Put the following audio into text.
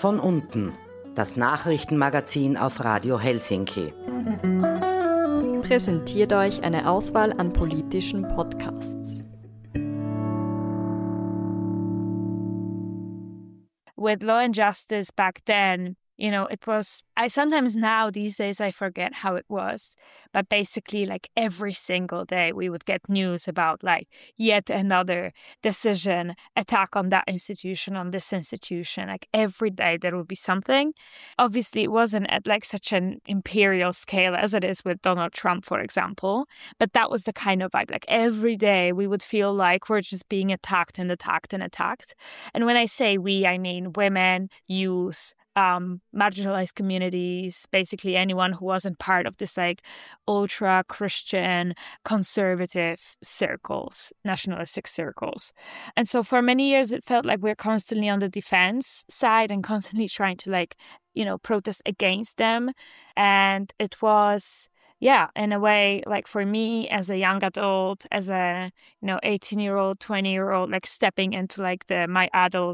Von unten, das Nachrichtenmagazin auf Radio Helsinki. Präsentiert euch eine Auswahl an politischen Podcasts. With Law and Justice back then, it was, I sometimes now these days I forget how it was, but basically like every single day we would get news about like yet another decision, attack on that institution, on this institution. Like every day there would be something. Obviously it wasn't at like such an imperial scale as it is with Donald Trump, for example, but that was the kind of vibe. Like every day we would feel like we're just being attacked and attacked and attacked. And when I say we, I mean women, youth, marginalized communities, basically anyone who wasn't part of this like ultra Christian conservative circles, nationalistic circles. And so for many years it felt like we're constantly on the defense side and constantly trying to protest against them. And it was, in a way, like for me as a young adult, as a 18-year-old, 20-year-old, like stepping into like my adult